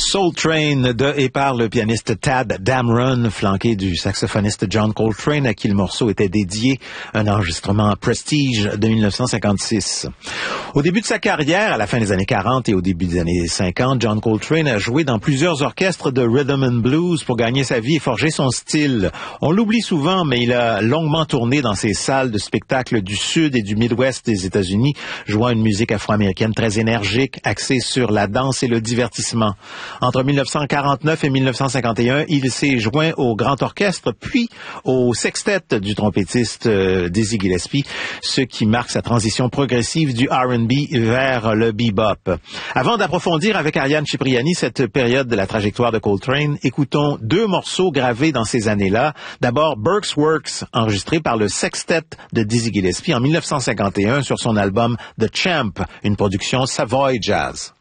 Soul Train de et par le pianiste Tad Dameron, flanqué du saxophoniste John Coltrane, à qui le morceau était dédié, un enregistrement Prestige de 1956. Au début de sa carrière, à la fin des années 40 et au début des années 50, John Coltrane a joué dans plusieurs orchestres de rhythm and blues pour gagner sa vie et forger son style. On l'oublie souvent, mais il a longuement tourné dans ces salles de spectacle du sud et du Midwest des États-Unis, jouant une musique afro-américaine très énergique, axée sur la danse et le divertissement. Entre 1949 et 1951, il s'est joint au Grand Orchestre, puis au sextet du trompettiste Dizzy Gillespie, ce qui marque sa transition progressive du R&B vers le bebop. Avant d'approfondir avec Ariane Cipriani cette période de la trajectoire de Coltrane, écoutons deux morceaux gravés dans ces années-là. D'abord, Burke's Works, enregistré par le sextet de Dizzy Gillespie en 1951 sur son album The Champ, une production Savoy Jazz.